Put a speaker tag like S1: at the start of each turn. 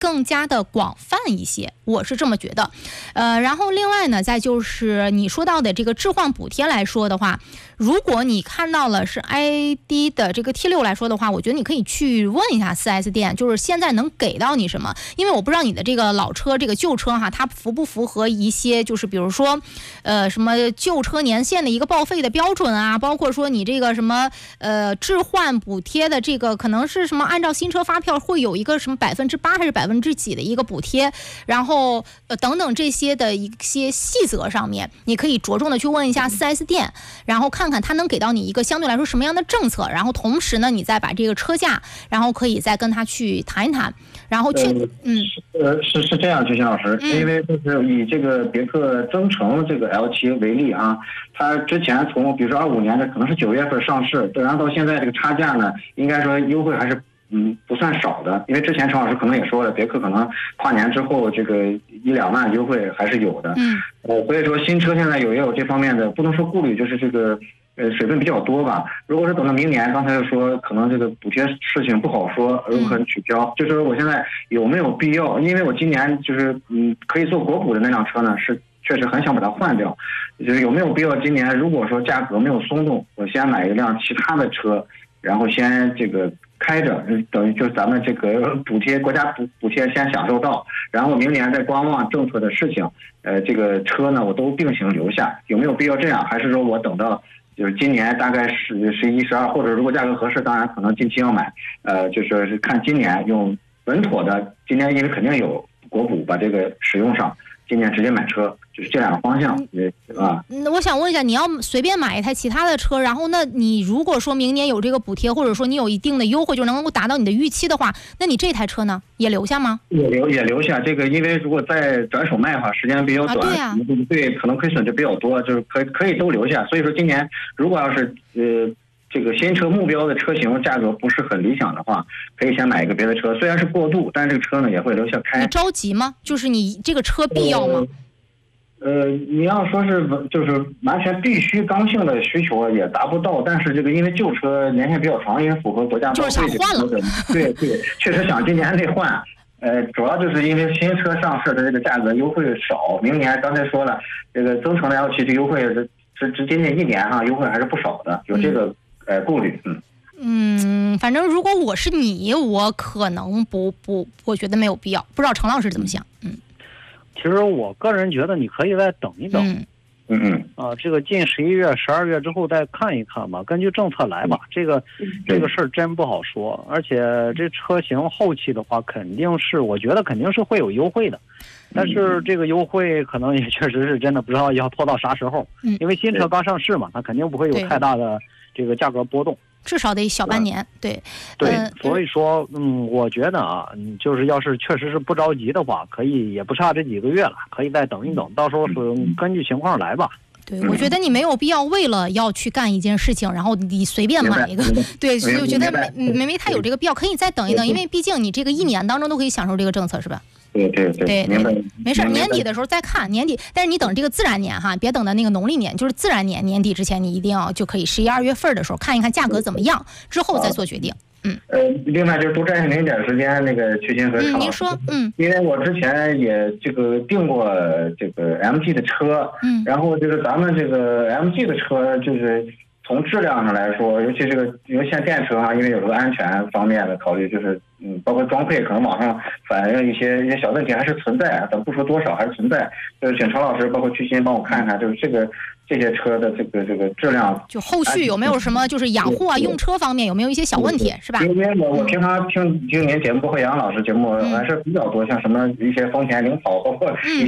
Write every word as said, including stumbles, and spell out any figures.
S1: 更加的广泛一些，我是这么觉得。呃，然后另外呢，再就是你说到的这个置换补贴来说的话，如果你看到了是 I D 的这个 T 六 来说的话，我觉得你可以去问一下 四 S 店，就是现在能给到你什么？因为我不知道你的这个老车、这个旧车哈，它符不符合一些就是比如说，呃，什么旧车年限的一个报废的标准啊，包括说你这个什么呃置换补贴的这个可能是什么，按照新车发票会有一个什么百分之八还是百分之几的一个补贴，然后呃等等这些的一些细则上面，你可以着重的去问一下 四 S 店，然后看看他能给到你一个相对来说什么样的政策，然后同时呢，你再把这个车价，然后可以再跟他去谈一谈，然后去嗯
S2: 呃是是这样，菊琴老师，因为就是以这个别克增程这个 L 七 为例啊，它之前从比如说二五年的可能是九月份上市，然后到现在这个差价呢，应该说优惠还是嗯不算少的，因为之前陈老师可能也说了，别克可能跨年之后这个一两万优惠还是有的，
S1: 嗯，
S2: 呃，所以说新车现在有也有这方面的，不能说顾虑，就是这个。呃，水分比较多吧。如果是等到明年，刚才又说可能这个补贴事情不好说，如何取消？就是我现在有没有必要？因为我今年就是嗯，可以做国补的那辆车呢，是确实很想把它换掉。就是有没有必要今年如果说价格没有松动，我先买一辆其他的车，然后先这个开着，等于就是咱们这个补贴国家补补贴先享受到，然后明年再观望政策的事情。呃，这个车呢我都并行留下，有没有必要这样？还是说我等到？就是今年大概十十一十二，或者如果价格合适，当然可能近期要买。呃，就说是看今年用稳妥的，今年因为肯定有国补把这个使用上，今年直接买车，就是这两个方向，啊。
S1: 那我想问一下，你要随便买一台其他的车，然后那你如果说明年有这个补贴，或者说你有一定的优惠，就能够达到你的预期的话，那你这台车呢也留下吗？
S2: 也留也留下，这个因为如果再转手卖的话，时间比较短，
S1: 啊、对,
S2: 啊、对，可能亏损就比较多，就是可可以都留下。所以说今年如果要是呃这个新车目标的车型价格不是很理想的话，可以先买一个别的车，虽然是过渡，但是这个车呢也会留下开。
S1: 你着急吗？就是你这个车必要吗？
S2: 呃，你要说是就是完全必须刚性的需求也达不到，但是这个因为旧车年限比较长，因为符合国家
S1: 就是想换了，
S2: 对对，确实想今年内换。呃，主要就是因为新车上市的这个价格优惠少，明年刚才说了，这个增程的 L 七这优惠是是直接近一年哈，优惠还是不少的，有这个、嗯、呃顾虑，嗯。
S1: 嗯，反正如果我是你，我可能不不，我觉得没有必要。不知道程老师怎么想？嗯。
S3: 其实我个人觉得你可以再等一等，
S1: 嗯
S2: 嗯
S3: 啊，这个近十一月、十二月之后再看一看吧，根据政策来吧。这个这个事儿真不好说，而且这车型后期的话，肯定是我觉得肯定是会有优惠的，但是这个优惠可能也确实是真的不知道要拖到啥时候，因为新车刚上市嘛，它肯定不会有太大的这个价格波动。
S1: 至少得小半年，对
S3: 对、呃，所以说，嗯，我觉得啊，就是要是确实是不着急的话，可以也不差这几个月了，可以再等一等，到时候是根据情况来吧。
S1: 对，我觉得你没有必要为了要去干一件事情，然后你随便买一个，对，所以我觉得没没没太有这个必要，可以再等一等，因为毕竟你这个一年当中都可以享受这个政策，是吧？
S2: 对对对，
S1: 对对，没事，年底的时候再看年底，但是你等这个自然年哈，别等到那个农历年，就是自然年年底之前，你一定要就可以十一二月份的时候看一看价格怎么样，之后再做决定。嗯。
S2: 呃，另外就是多占用您点时间，那个曲琴和常老师。
S1: 嗯，您说，嗯，
S2: 因为我之前也这个订过这个 M G 的车，
S1: 嗯，
S2: 然后就是咱们这个 M G 的车就是。从质量上来说，尤其这个因为现电车啊，因为有时候安全方面的考虑，就是嗯，包括装配，可能网上反映一些一些小问题还是存在，咱不说多少还是存在。就是请常老师包括曲琴帮我看看，就是这个这些车的这个这个质量，
S1: 就后续有没有什么就是养护啊、用车方面有没有一些小问题，是吧？
S2: 因为我我平常听听您节目，包括杨老师节目还是比较多，像什么一些丰田领跑，包括。